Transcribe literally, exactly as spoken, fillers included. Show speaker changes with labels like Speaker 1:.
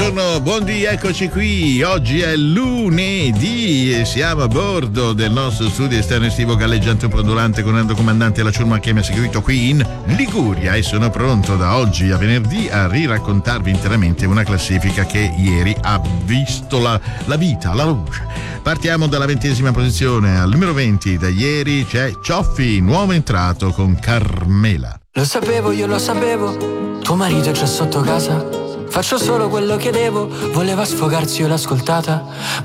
Speaker 1: Buongiorno, buondì, eccoci qui. Oggi è lunedì e siamo a bordo del nostro studio esterno estivo galleggiante un po' ondulante con il comandante la ciurma che mi ha seguito qui in Liguria e sono pronto da oggi a venerdì a riraccontarvi interamente una classifica che ieri ha visto la, la vita, la luce. Partiamo dalla ventesima posizione, al numero venti da ieri c'è Cioffi, nuovo entrato con Carmela.
Speaker 2: Lo sapevo, io lo sapevo, tuo marito è già sotto casa. Faccio solo quello che devo, voleva sfogarsi, io l'ho ascoltata.